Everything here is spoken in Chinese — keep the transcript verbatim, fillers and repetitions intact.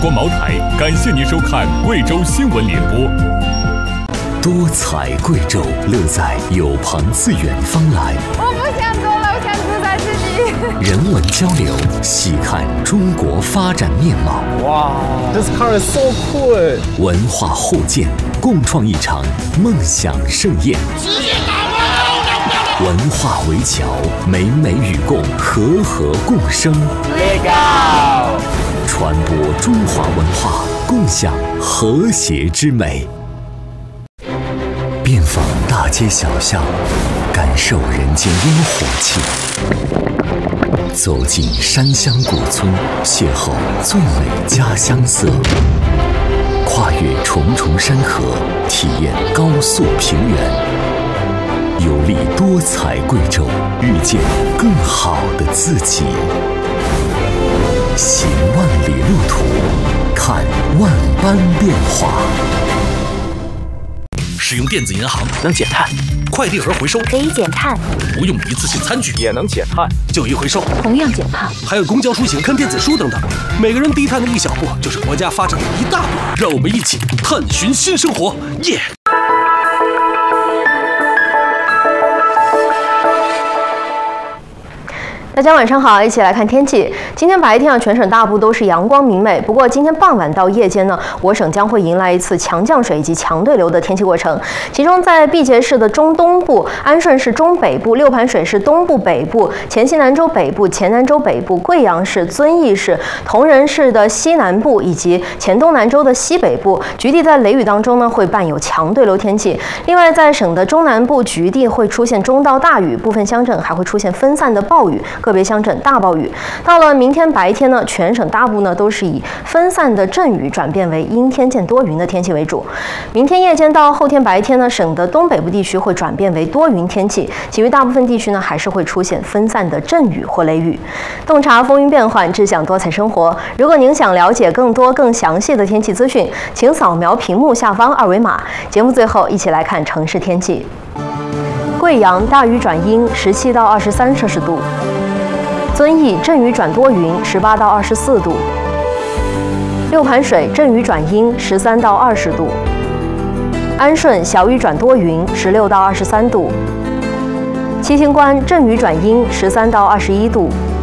国茅台感谢您收看贵州新闻联播。多彩贵州，乐在有朋自远方来。 我不想走了，我想住在这里。 人文交流，细看中国发展面貌。 哇 ，This car is so cool！ 文化互鉴，共创一场梦想盛宴。 直接打我！ 文化围桥，美美与共，和和共生。 Legal！ 传播中华文化，共享和谐之美。遍访大街小巷，感受人间烟火气；走进山乡古村，邂逅最美家乡色；跨越重重山河，体验高速平原。游历多彩贵州，遇见更好的自己。行万里路途，看万般变化。 使用电子银行能减碳， 快递盒回收可以减碳， 不用一次性餐具也能减碳， 旧衣回收同样减碳， 还有公交出行看电子书等等，每个人低碳的一小步，就是国家发展的一大步。让我们一起探寻新生活，耶！ 大家晚上好，一起来看天气。今天白天啊，全省大部都是阳光明媚。不过今天傍晚到夜间呢，我省将会迎来一次强降水以及强对流的天气过程。其中在毕节市的中东部、安顺市中北部、六盘水市东部北部、黔西南州北部、黔南州北部、贵阳市、遵义市、铜仁市的西南部以及黔东南州的西北部，局地在雷雨当中呢会伴有强对流天气。另外，在省的中南部局地会出现中到大雨，部分乡镇还会出现分散的暴雨。个别乡镇大暴雨。到了明天白天呢，全省大部呢都是以分散的阵雨转变为阴天见多云的天气为主。明天夜间到后天白天呢，省的东北部地区会转变为多云天气，其余大部分地区呢还是会出现分散的阵雨或雷雨。洞察风云变幻，志向多彩生活。如果您想了解更多更详细的天气资讯，请扫描屏幕下方二维码。节目最后一起来看城市天气。贵阳大雨转阴，十七到二十三摄氏度。遵义阵雨转多云，十八到二十四度；六盘水阵雨转阴，十三到二十度；安顺小雨转多云，十六到二十三度；七星关阵雨转阴，十三到二十一度；